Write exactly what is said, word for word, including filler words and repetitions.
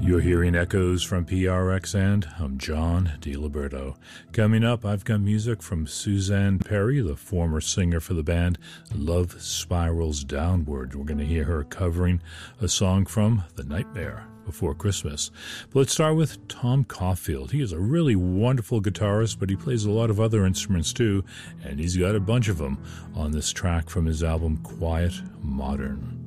You're hearing echoes from P R X, and I'm John DiLiberto. Coming up, I've got music from Suzanne Perry, the former singer for the band Love Spirals Downward. We're going to hear her covering a song from The Nightmare Before Christmas. But let's start with Tom Caulfield. He is a really wonderful guitarist, but he plays a lot of other instruments too, and he's got a bunch of them on this track from his album Quiet Modern.